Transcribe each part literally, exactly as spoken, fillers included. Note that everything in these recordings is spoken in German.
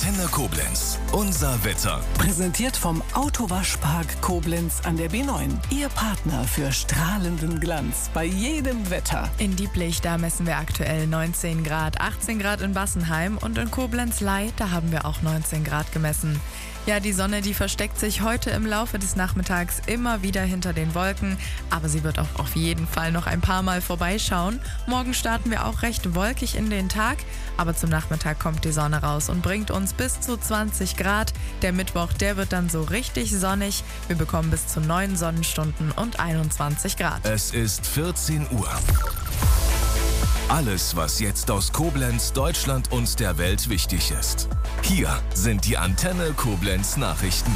Antenne Koblenz. Unser Wetter. Präsentiert vom Autowaschpark Koblenz an der B neun. Ihr Partner für strahlenden Glanz bei jedem Wetter. In Dieblich, da messen wir aktuell neunzehn Grad, achtzehn Grad in Bassenheim und in Koblenz-Ley, da haben wir auch neunzehn Grad gemessen. Ja, die Sonne, die versteckt sich heute im Laufe des Nachmittags immer wieder hinter den Wolken, aber sie wird auch auf jeden Fall noch ein paar Mal vorbeischauen. Morgen starten wir auch recht wolkig in den Tag, aber zum Nachmittag kommt die Sonne raus und bringt uns bis zu zwanzig Grad. Der Mittwoch, der wird dann so richtig sonnig. Wir bekommen bis zu neun Sonnenstunden und einundzwanzig Grad. Es ist vierzehn Uhr. Alles, was jetzt aus Koblenz, Deutschland und der Welt wichtig ist. Hier sind die Antenne Koblenz Nachrichten.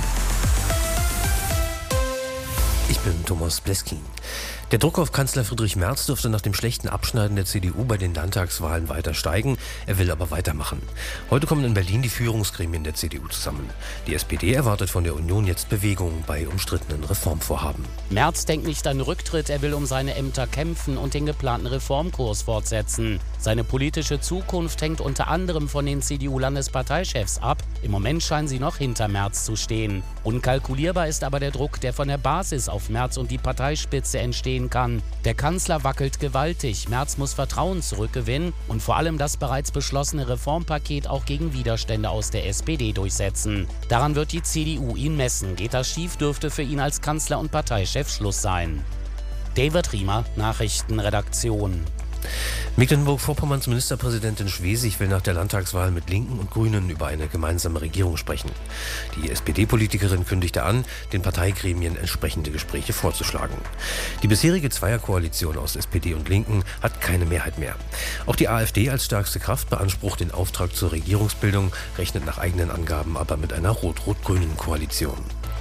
Ich bin Thomas Bleskin. Der Druck auf Kanzler Friedrich Merz dürfte nach dem schlechten Abschneiden der C D U bei den Landtagswahlen weiter steigen. Er will aber weitermachen. Heute kommen in Berlin die Führungsgremien der C D U zusammen. Die S P D erwartet von der Union jetzt Bewegung bei umstrittenen Reformvorhaben. Merz denkt nicht an Rücktritt, er will um seine Ämter kämpfen und den geplanten Reformkurs fortsetzen. Seine politische Zukunft hängt unter anderem von den C D U-Landesparteichefs ab. Im Moment scheinen sie noch hinter Merz zu stehen. Unkalkulierbar ist aber der Druck, der von der Basis auf Merz und die Parteispitze entstehen kann. Der Kanzler wackelt gewaltig. Merz muss Vertrauen zurückgewinnen und vor allem das bereits beschlossene Reformpaket auch gegen Widerstände aus der S P D durchsetzen. Daran wird die C D U ihn messen. Geht das schief, dürfte für ihn als Kanzler und Parteichef Schluss sein. David Riemer, Nachrichtenredaktion. Mecklenburg-Vorpommerns Ministerpräsidentin Schwesig will nach der Landtagswahl mit Linken und Grünen über eine gemeinsame Regierung sprechen. Die S P D-Politikerin kündigte an, den Parteigremien entsprechende Gespräche vorzuschlagen. Die bisherige Zweierkoalition aus S P D und Linken hat keine Mehrheit mehr. Auch die AfD als stärkste Kraft beansprucht den Auftrag zur Regierungsbildung, rechnet nach eigenen Angaben aber mit einer rot-rot-grünen Koalition.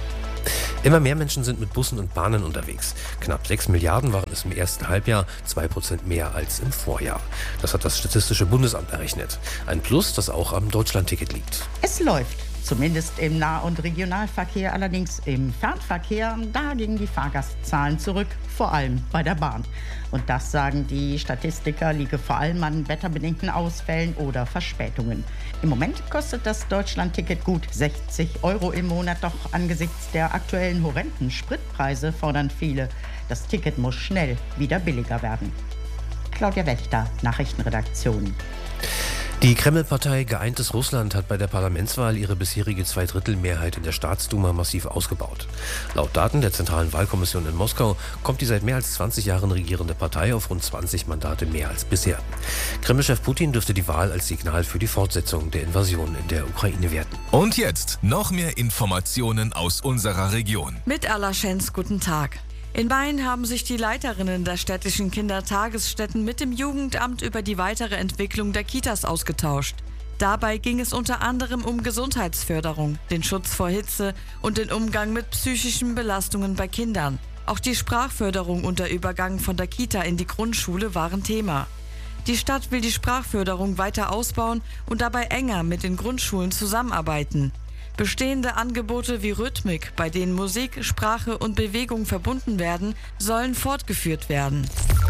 Immer mehr Menschen sind mit Bussen und Bahnen unterwegs. Knapp sechs Milliarden waren es im ersten Halbjahr, zwei Prozent mehr als im Vorjahr. Das hat das Statistische Bundesamt errechnet. Ein Plus, das auch am Deutschlandticket liegt. Es läuft, zumindest im Nah- und Regionalverkehr, allerdings im Fernverkehr, da gingen die Fahrgastzahlen zurück, vor allem bei der Bahn. Und das, sagen die Statistiker, liege vor allem an wetterbedingten Ausfällen oder Verspätungen. Im Moment kostet das Deutschlandticket gut sechzig Euro im Monat, doch angesichts der aktuellen horrenden Spritpreise fordern viele, das Ticket muss schnell wieder billiger werden. Claudia Wächter, Nachrichtenredaktion. Die Kreml-Partei Geeintes Russland hat bei der Parlamentswahl ihre bisherige Zweidrittelmehrheit in der Staatsduma massiv ausgebaut. Laut Daten der Zentralen Wahlkommission in Moskau kommt die seit mehr als zwanzig Jahren regierende Partei auf rund zwanzig Mandate mehr als bisher. Kreml-Chef Putin dürfte die Wahl als Signal für die Fortsetzung der Invasion in der Ukraine werten. Und jetzt noch mehr Informationen aus unserer Region. Mit Alaschens, guten Tag. In Mayen haben sich die Leiterinnen der städtischen Kindertagesstätten mit dem Jugendamt über die weitere Entwicklung der Kitas ausgetauscht. Dabei ging es unter anderem um Gesundheitsförderung, den Schutz vor Hitze und den Umgang mit psychischen Belastungen bei Kindern. Auch die Sprachförderung und der Übergang von der Kita in die Grundschule waren Thema. Die Stadt will die Sprachförderung weiter ausbauen und dabei enger mit den Grundschulen zusammenarbeiten. Bestehende Angebote wie Rhythmik, bei denen Musik, Sprache und Bewegung verbunden werden, sollen fortgeführt werden.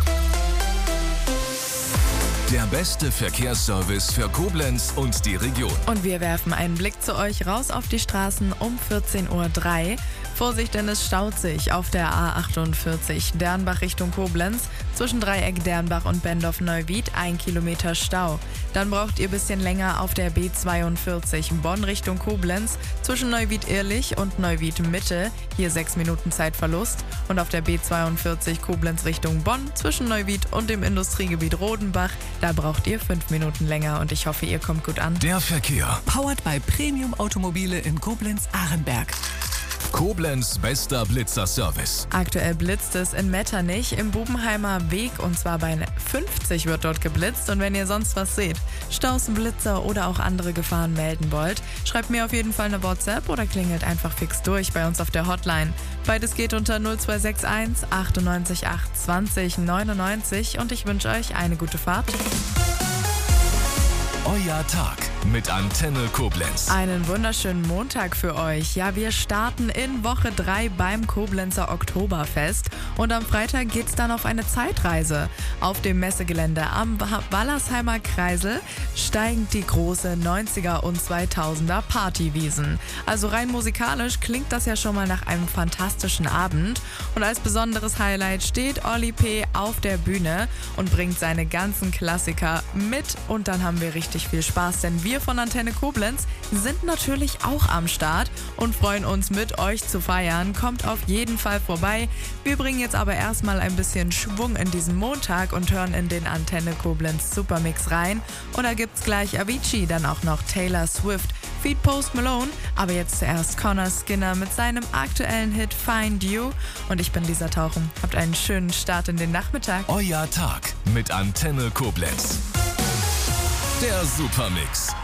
Der beste Verkehrsservice für Koblenz und die Region. Und wir werfen einen Blick zu euch raus auf die Straßen um vierzehn Uhr drei. Vorsicht, denn es staut sich auf der A achtundvierzig Dernbach Richtung Koblenz. Zwischen Dreieck Dernbach und Bendorf-Neuwied ein Kilometer Stau. Dann braucht ihr ein bisschen länger auf der B zweiundvierzig Bonn Richtung Koblenz. Zwischen Neuwied-Irlich und Neuwied-Mitte. Hier sechs Minuten Zeitverlust. Und auf der B zweiundvierzig Koblenz Richtung Bonn. Zwischen Neuwied und dem Industriegebiet Rodenbach. Da braucht ihr fünf Minuten länger und ich hoffe, ihr kommt gut an. Der Verkehr. Powered by Premium Automobile in Koblenz-Ahrenberg. Koblenz bester Blitzer-Service. Aktuell blitzt es in Metternich im Bubenheimer Weg und zwar bei fünfzig wird dort geblitzt. Und wenn ihr sonst was seht, Staus, Blitzer oder auch andere Gefahren melden wollt, schreibt mir auf jeden Fall eine WhatsApp oder klingelt einfach fix durch bei uns auf der Hotline. Beides geht unter null zwei sechs eins achtundneunzig acht zwanzig neunundneunzig und ich wünsche euch eine gute Fahrt. Euer Tag. mit Antenne Koblenz. Einen wunderschönen Montag für euch. Ja, wir starten in Woche drei beim Koblenzer Oktoberfest und am Freitag geht's dann auf eine Zeitreise. Auf dem Messegelände am Wallersheimer Kreisel steigen die große neunziger und zweitausender Partywiesen. Also rein musikalisch klingt das ja schon mal nach einem fantastischen Abend und als besonderes Highlight steht Olli P. auf der Bühne und bringt seine ganzen Klassiker mit und dann haben wir richtig viel Spaß, denn wir von Antenne Koblenz sind natürlich auch am Start und freuen uns mit euch zu feiern. Kommt auf jeden Fall vorbei. Wir bringen jetzt aber erstmal ein bisschen Schwung in diesen Montag und hören in den Antenne Koblenz Supermix rein und da gibt's gleich Avicii, dann auch noch Taylor Swift, Feed Post Malone, aber jetzt zuerst Connor Skinner mit seinem aktuellen Hit Find You und ich bin Lisa Tauchen. Habt einen schönen Start in den Nachmittag. Euer Tag mit Antenne Koblenz. Der Supermix.